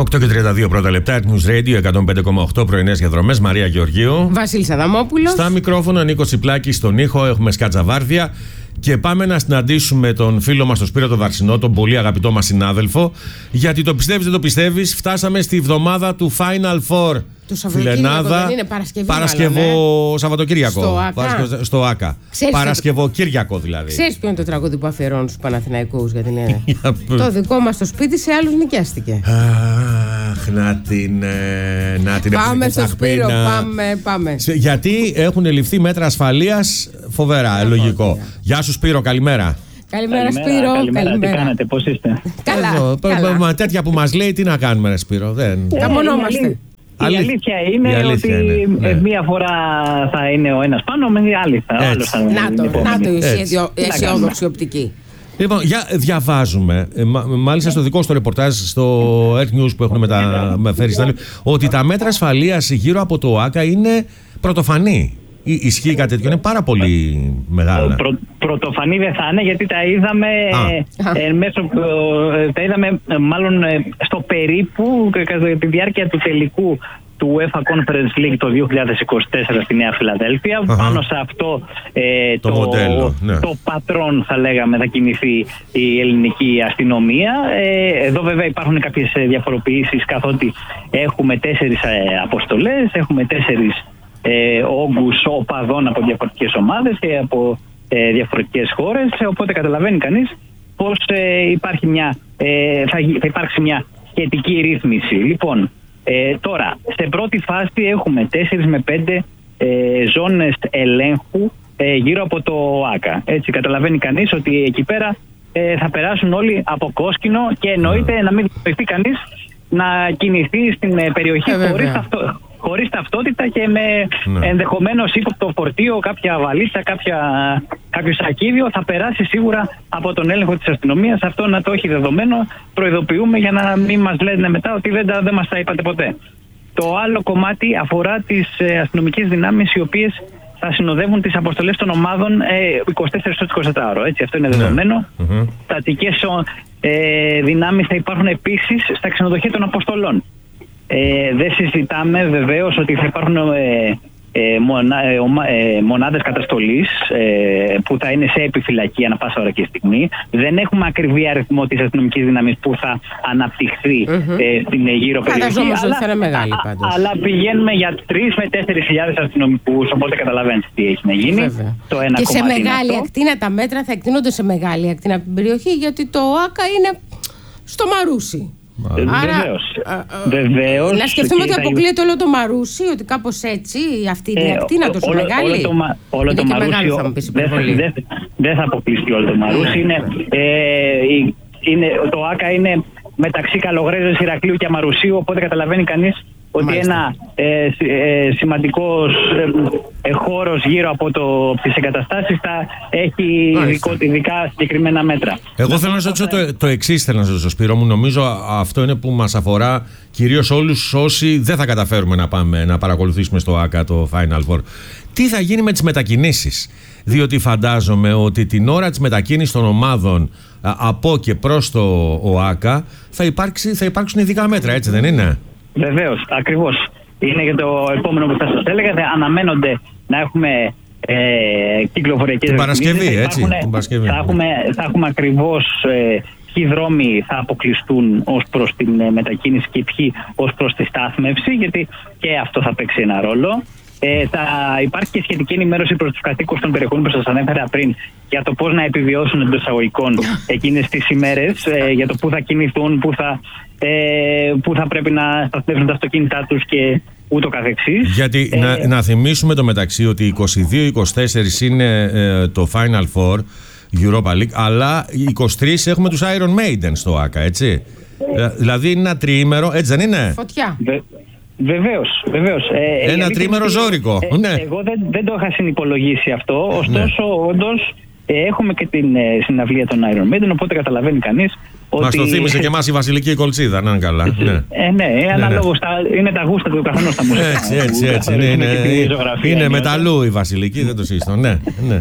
8:32 πρώτα λεπτά, News Radio 105,8 πρωινές διαδρομές. Μαρία Γεωργίου. Βασίλης Αδαμόπουλος. Στα μικρόφωνα Νίκος Τσιπλάκης, στον ήχο έχουμε σκάτσα βάρδια. Και πάμε να συναντήσουμε τον φίλο μας τον Σπύρο τον Βαρσινό, τον πολύ αγαπητό μας συνάδελφο. Γιατί το πιστεύεις δεν το πιστεύεις, φτάσαμε στη βδομάδα του Final Four. Το Σαββατοκύριακο δεν είναι, Σαββατοκύριακο. Στο ΆΚΑ. Παρασκευοκύριακο δηλαδή. Ξέρεις ποιο είναι το τραγούδι που αφιερώνουν στους Παναθηναϊκούς για την ΕΡΕ? Το δικό μας το σπίτι σε άλλους νοικιάστηκε. Αχ, να την πάμε στο Σπύρο, πάμε. Γιατί έχουν ληφθεί μέτρα ασφαλείας φοβερά, λογικό. Γεια σου Σπύρο, καλημέρα. Καλημέρα Σπύρο. Καλημέρα. Τι κάνετε, πώς είστε? Καλά. Τέτοια που μας λέει, τι να κάνουμε ρε Σπύρο? Καμονόμαστε. Η αλήθεια είναι ότι μία φορά θα είναι ο ένας πάνω, με άλλη θα είναι. Να το η αισιόδοξη οπτική. Λοιπόν, διαβάζουμε, μάλιστα στο δικό στο ρεπορτάζ στο Earth News που έχουν μεταφέρει ότι τα μέτρα ασφαλείας γύρω από το ΆΚΑ είναι πρωτοφανή. Ισχύει κάτι τέτοιο? Είναι πάρα πολύ μεγάλα. Πρωτοφανή δεν θα είναι, γιατί τα είδαμε μάλλον στο περίπου κατά τη διάρκεια του τελικού του UEFA Conference League το 2024 στη Νέα Φιλαδέλφια. Πάνω σε αυτό το πατρόν, θα λέγαμε, θα κινηθεί η ελληνική αστυνομία. Εδώ βέβαια υπάρχουν κάποιες διαφοροποιήσεις, καθότι έχουμε 4 αποστολές, έχουμε 4 όγκους οπαδών από διαφορετικές ομάδες και από διαφορετικές χώρες, οπότε καταλαβαίνει κανείς πως θα υπάρξει μια σχετική ρύθμιση. Λοιπόν, τώρα, σε πρώτη φάση έχουμε 4 με 5 ζώνες ελέγχου γύρω από το ΆΚΑ. Έτσι καταλαβαίνει κανείς ότι εκεί πέρα θα περάσουν όλοι από κόσκινο και εννοείται να μην δεχτεί κανείς να κινηθεί στην περιοχή χωρίς ταυτότητα και με ενδεχομένως ύποπτο φορτίο, κάποια βαλίτσα, κάποιο σακίδιο, θα περάσει σίγουρα από τον έλεγχο της αστυνομίας. Αυτό να το έχει δεδομένο, προειδοποιούμε για να μην μας λένε μετά ότι δεν μας τα είπατε ποτέ. Το άλλο κομμάτι αφορά τις αστυνομικές δυνάμεις, οι οποίες θα συνοδεύουν τις αποστολές των ομάδων 24 ώρες 24 έτσι, αυτό είναι δεδομένο. Στατικές δυνάμεις θα υπάρχουν επίσης στα ξενοδοχεία των αποστολών. Δεν συζητάμε βεβαίως ότι θα υπάρχουν μονάδες καταστολής που θα είναι σε επιφυλακή ανά πάσα ώρα και στιγμή. Δεν έχουμε ακριβή αριθμό της αστυνομικής δύναμης που θα αναπτυχθεί στην γύρω περιοχή. Αλλά πηγαίνουμε για 3 με 4.000 αστυνομικούς, οπότε καταλαβαίνετε τι έχει να γίνει. Το ένα και σε μεγάλη ακτίνα τα μέτρα θα εκτείνονται σε μεγάλη ακτίνα από την περιοχή, γιατί το ΆΚΑ είναι στο Μαρούσι. Βεβαίως. Να σκεφτούμε ότι αποκλείεται όλο το Μαρούσι, ότι κάπως έτσι αυτή η ακτίνα τόσο μεγάλη. Όλο το Μαρούσι δεν θα αποκλειστεί όλο το Μαρούσι. Το ΆΚΑ είναι μεταξύ Καλογρέζες, Ηρακλείου και Αμαρουσίου, οπότε καταλαβαίνει κανείς ότι ένα σημαντικός χώρος γύρω από τις εγκαταστάσεις θα έχει ειδικά συγκεκριμένα μέτρα. Εγώ θέλω να σας ρωτήσω το εξής, θέλω να σας ρωτήσω Σπύρο μου. Νομίζω αυτό είναι που μας αφορά κυρίως όλους όσοι δεν θα καταφέρουμε να πάμε να παρακολουθήσουμε στο ΆΚΑ το Final Four. Τι θα γίνει με τις μετακινήσεις? Διότι φαντάζομαι ότι την ώρα της μετακίνησης των ομάδων από και προς το ΟΑΚΑ θα υπάρξουν ειδικά μέτρα, έτσι δεν είναι? Βεβαίως, ακριβώς. Είναι και το επόμενο που θα σας έλεγα. Αναμένονται να έχουμε κυκλοφοριακές την Παρασκευή, έτσι. Θα έχουμε ακριβώς ποιοι δρόμοι θα αποκλειστούν ως προς την μετακίνηση και ποιοι ως προς τη στάθμευση, γιατί και αυτό θα παίξει ένα ρόλο. Θα υπάρχει και σχετική ενημέρωση προς τους κατοίκους των περιοχών που σας ανέφερα πριν για το πώς να επιβιώσουν εντός εισαγωγικών εκείνες τις ημέρες, για το πού θα κινηθούν, πού θα πρέπει να σταθμεύσουν τα αυτοκίνητά τους και ούτω καθεξής. Γιατί να θυμίσουμε το μεταξύ ότι 22-24 είναι το Final Four Europa League, αλλά 23 έχουμε τους Iron Maiden στο ΆΚΑ, έτσι. Δηλαδή είναι ένα τριήμερο, έτσι δεν είναι? Φωτιά. Βεβαίως. Ένα τρίμερο ζώρικο. Εγώ δεν το είχα συνυπολογίσει αυτό. Ωστόσο, όντως έχουμε και την συναυλία των Iron Maiden, οπότε καταλαβαίνει κανείς ότι... Μας το θύμισε και εμάς η Βασιλική Κολτσίδα, να είναι καλά. Αναλόγως είναι τα γούστα του καθενός τα μουσικά. Έτσι. Είναι μεταλλού η Βασιλική, δεν το συζητώ. Ναι.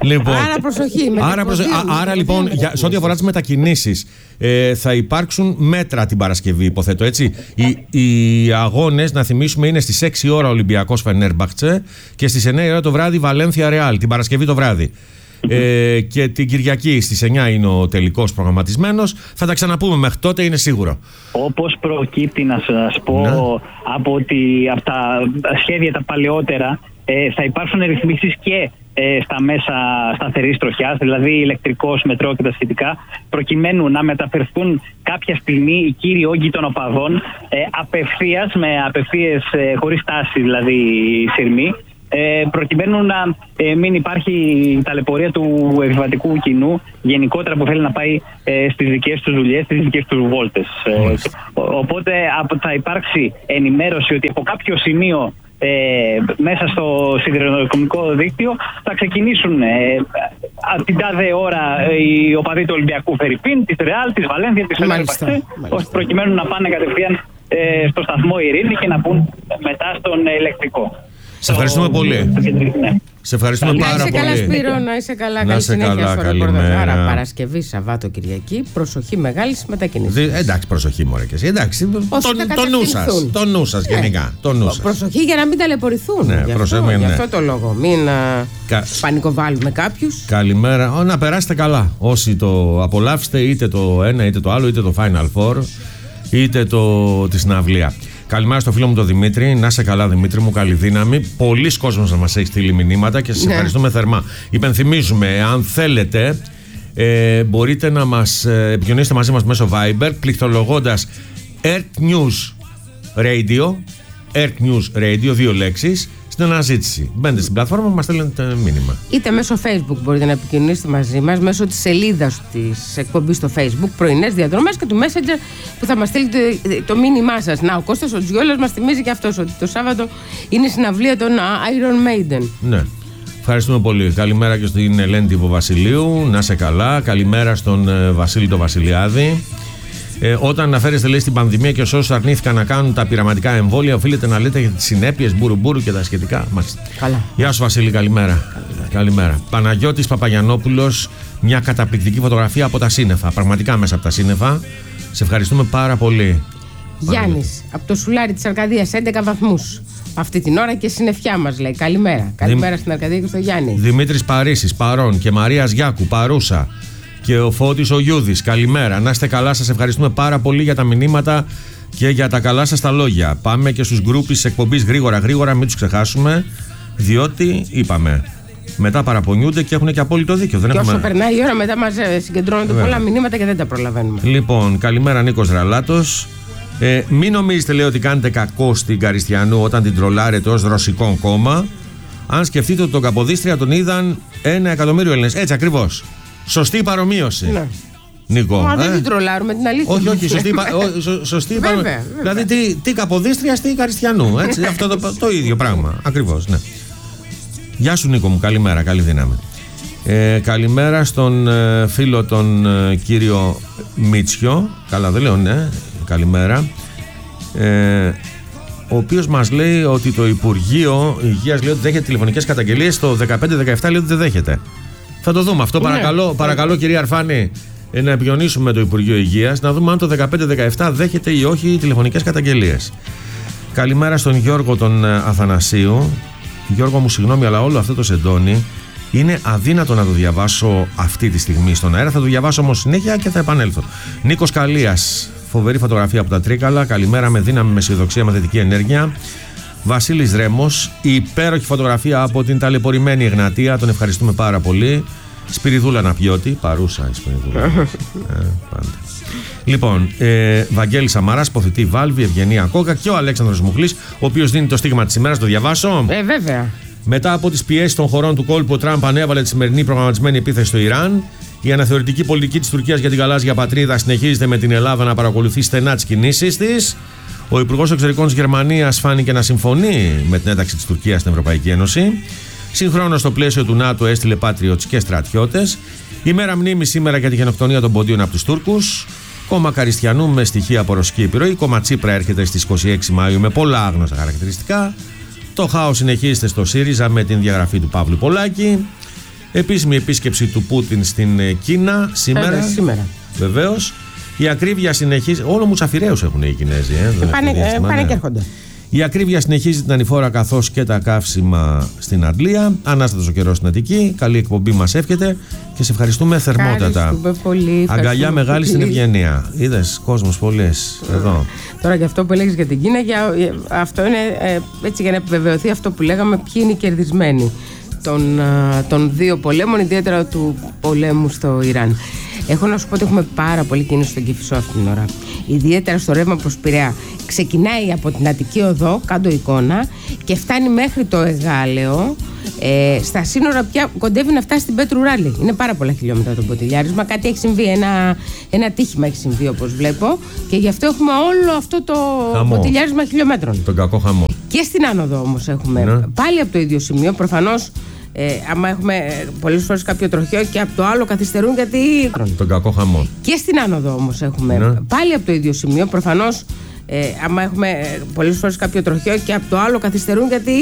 Λοιπόν, άρα προσοχή. Άρα λοιπόν, σε ό,τι αφορά τις μετακινήσεις, θα υπάρξουν μέτρα την Παρασκευή, υποθέτω, έτσι. Οι αγώνες, να θυμίσουμε, είναι στις 6 ώρα Ολυμπιακός Φενέρμπαχτσε και στις 9 ώρα το βράδυ Βαλένθια Ρεάλ, την Παρασκευή το βράδυ. Και την Κυριακή στις 9 είναι ο τελικός προγραμματισμένος. Θα τα ξαναπούμε, μέχρι τότε είναι σίγουρο. Όπως προκύπτει, να σας πω, από τα σχέδια τα παλαιότερα, θα υπάρξουν ρυθμίσεις και στα μέσα σταθερής τροχιάς, δηλαδή ηλεκτρικός, μετρό και τα σχετικά, προκειμένου να μεταφερθούν κάποια στιγμή οι κύριοι όγκοι των οπαδών απευθείας, χωρίς τάση δηλαδή σειρμή, προκειμένου να μην υπάρχει ταλαιπωρία του επιβατικού κοινού γενικότερα που θέλει να πάει στις δικές τους δουλειές, στις δικές τους βόλτες. Οπότε θα υπάρξει ενημέρωση ότι από κάποιο σημείο μέσα στο σιδηροδρομικό δίκτυο θα ξεκινήσουν την τάδε ώρα οι οπαδοί του Ολυμπιακού Φερρυπίν, της Ρεάλ, της Βαλένθια, της Φενέρμπαχτσε, προκειμένου να πάνε κατευθείαν στο σταθμό Ειρήνη και να μπουν μετά στον ηλεκτρικό. Σε ευχαριστούμε πολύ. Σε ευχαριστούμε πάρα πολύ. Να είσαι καλά, Σπύρο, να είσαι καλά. Καλή συνέχεια στο ρεπορτάζ. Άρα Παρασκευή, Σαββάτο, Κυριακή, προσοχή μεγάλη στις μετακινήσεις. Εντάξει, προσοχή μωρέ και εσύ. Εντάξει, το νου σας γενικά. Προσοχή για να μην ταλαιπωρηθούν. Γι' αυτό το λόγο. Μην πανικοβάλλουμε κάποιους. Καλημέρα. Να περάσετε καλά. Όσοι το απολαύσετε, είτε το ένα είτε το άλλο, είτε το Final Four, είτε τη συναυλία. Καλημέρα στο φίλο μου τον Δημήτρη. Να είσαι καλά, Δημήτρη μου, καλή δύναμη. Πολλοί κόσμος να μας έχει στείλει μηνύματα και σας ευχαριστούμε θερμά. Υπενθυμίζουμε, αν θέλετε, μπορείτε να μας επικοινωνήσετε μαζί μας μέσω Viber, πληκτρολογώντας Earth News Radio, 2 λέξεις, στην αναζήτηση. Μπαίνετε στην πλατφόρμα, μας στέλνετε μήνυμα. Είτε μέσω Facebook μπορείτε να επικοινωνήσετε μαζί μας, μέσω της σελίδας της εκπομπής στο Facebook, πρωινές διαδρομές, και του Messenger που θα μας στείλετε το μήνυμά σας. Να, ο Κώστας ο Τζιόλας μας θυμίζει και αυτός ότι το Σάββατο είναι η συναυλία των Iron Maiden. Ναι. Ευχαριστούμε πολύ. Καλημέρα και στην Ελένη Τυποβασιλείου. Να σε καλά. Καλημέρα στον Βασίλη το Βασιλιάδη. Όταν αναφέρεστε, λέει, στην πανδημία και όσους αρνήθηκαν να κάνουν τα πειραματικά εμβόλια, οφείλετε να λέτε για τις συνέπειες, μπουρουμπουρου και τα σχετικά. Μάλιστα. Καλά. Γεια σου, Βασίλη, καλημέρα. Παναγιώτης Παπαγιαννόπουλος, μια καταπληκτική φωτογραφία από τα σύννεφα. Πραγματικά μέσα από τα σύννεφα. Σε ευχαριστούμε πάρα πολύ. Γιάννης, από το Σουλάρι της Αρκαδίας, 11 βαθμούς. Αυτή την ώρα και συννεφιά μας, λέει. Καλημέρα. Καλημέρα στην Αρκαδία και στο Γιάννη. Δημήτρης Παρίσης, παρών, και Μαρίας Γιάκου, παρούσα. Και ο Φώτης ο Γιούδης, καλημέρα. Να είστε καλά, σας ευχαριστούμε πάρα πολύ για τα μηνύματα και για τα καλά σας τα λόγια. Πάμε και στους γκρούπις της εκπομπής γρήγορα, μην τους ξεχάσουμε, διότι είπαμε, μετά παραπονιούνται και έχουν και απόλυτο δίκιο. Και όσο περνάει η ώρα, μετά μας συγκεντρώνονται πολλά μηνύματα και δεν τα προλαβαίνουμε. Λοιπόν, καλημέρα, Νίκος Ραλάτος. Μην νομίζετε, λέει, ότι κάνετε κακό στην Καριστιανού όταν την τρολάρετε ως ρωσικό κόμμα. Αν σκεφτείτε ότι τον Καποδίστρια τον είδαν 1 εκατομμύριο Έλληνες. Έτσι ακριβώς. Σωστή παρομοίωση. Ναι. Νίκο. Μα δεν την τρολάρουμε, την αλήθεια. Όχι, σωστή παρομοίωση. Δηλαδή, τι Καποδίστρια, τι Καριστιανού. Έτσι, αυτό το ίδιο πράγμα. Ακριβώς, ναι. Γεια σου, Νίκο μου, καλημέρα, καλή δύναμη. Καλημέρα στον φίλο τον κύριο Μίτσιο. Καλά, δεν λέω, ναι. Καλημέρα. Ο οποίος μας λέει ότι το Υπουργείο Υγείας λέει ότι δέχεται τηλεφωνικές καταγγελίες. Το 15-17 λέει ότι δεν δέχεται. Θα το δούμε αυτό. Παρακαλώ, κυρία Αρφάνη, να επικοινωνήσουμε με το Υπουργείο Υγείας, να δούμε αν το 15-17 δέχεται ή όχι τηλεφωνικές καταγγελίες. Καλημέρα στον Γιώργο τον Αθανασίου. Γιώργο μου, συγγνώμη, αλλά όλο αυτό το σεντόνι είναι αδύνατο να το διαβάσω αυτή τη στιγμή στον αέρα. Θα το διαβάσω όμως συνέχεια και θα επανέλθω. Νίκος Καλίας, φοβερή φωτογραφία από τα Τρίκαλα. Καλημέρα, με δύναμη, με αισιοδοξία, με θετική ενέργεια. Βασίλης Ρέμος, υπέροχη φωτογραφία από την ταλαιπωρημένη Εγνατία. Τον ευχαριστούμε πάρα πολύ. Σπυριδούλα Ναπιώτη, παρούσα η Σπυριδούλα. Πάντα. Λοιπόν, Βαγγέλης Σαμαράς, Ποθητή Βάλβη, Ευγενία Κόκα και ο Αλέξανδρος Μουχλής, ο οποίος δίνει το στίγμα της ημέρας. Το διαβάσω. Βέβαια. Μετά από τις πιέσεις των χωρών του κόλπου, ο Τραμπ ανέβαλε τη σημερινή προγραμματισμένη επίθεση στο Ιράν. Η αναθεωρητική πολιτική της Τουρκίας για την γαλάζια πατρίδα συνεχίζεται με την Ελλάδα να παρακολουθεί στενά τις κινήσεις της. Ο Υπουργός Εξωτερικών της Γερμανίας φάνηκε να συμφωνεί με την ένταξη της Τουρκίας στην Ευρωπαϊκή Ένωση. Συγχρόνως, στο πλαίσιο του ΝΑΤΟ έστειλε πατριώτες και στρατιώτες. Η μέρα μνήμη σήμερα για τη γενοκτονία των ποντίων από τους Τούρκους. Κόμμα Καριστιανού με στοιχεία από ρωσική επιρροή. Κόμμα Τσίπρα έρχεται στις 26 Μαΐου με πολλά άγνωστα χαρακτηριστικά. Το χάος συνεχίζεται στο ΣΥΡΙΖΑ με την διαγραφή του Παύλου Πολάκη. Επίσημη επίσκεψη του Πούτιν στην Κίνα σήμερα. Βεβαίως. Η ακρίβεια συνεχίζει. Όλο μουτσαφιρέους έχουν οι Κινέζοι. Πάνε και έρχονται. Η ακρίβεια συνεχίζει την ανηφόρα καθώς και τα καύσιμα στην Αντλία. Ανάστατος ο καιρός στην Αττική. Καλή εκπομπή μας εύχεται και σε ευχαριστούμε θερμότατα. Πολύ, αγκαλιά μεγάλη στην Ευγενία. Είδες, κόσμος πολλές εδώ. Τώρα για αυτό που έλεγες για την Κίνα, αυτό είναι έτσι για να επιβεβαιωθεί αυτό που λέγαμε, ποιοι είναι οι κερδισμένοι των δύο πολέμων, ιδιαίτερα του πολέμου στο Ιράν. Έχω να σου πω ότι έχουμε πάρα πολύ κίνηση στον Κηφισό αυτήν την ώρα. Ιδιαίτερα στο ρεύμα προς Πειραιά. Ξεκινάει από την Αττική Οδό, κάτω εικόνα, και φτάνει μέχρι το Εγάλεο. Στα σύνορα πια κοντεύει να φτάσει στην Πέτρου Ράλη. Είναι πάρα πολλά χιλιόμετρα το ποτηλιάρισμα. Κάτι έχει συμβεί, ένα τύχημα έχει συμβεί όπως βλέπω. Και γι' αυτό έχουμε όλο αυτό το ποτηλιάρισμα χιλιόμετρων. Τον κακό χαμό. Και στην άνοδο όμως έχουμε πάλι από το ίδιο σημείο. Προφανώς. Άμα έχουμε πολλές φορές κάποιο τροχαίο και από το άλλο καθυστερούν γιατί. Τον κακό χαμό. Και στην άνοδο όμως έχουμε πάλι από το ίδιο σημείο. Προφανώς, άμα έχουμε πολλές φορές κάποιο τροχαίο και από το άλλο καθυστερούν γιατί.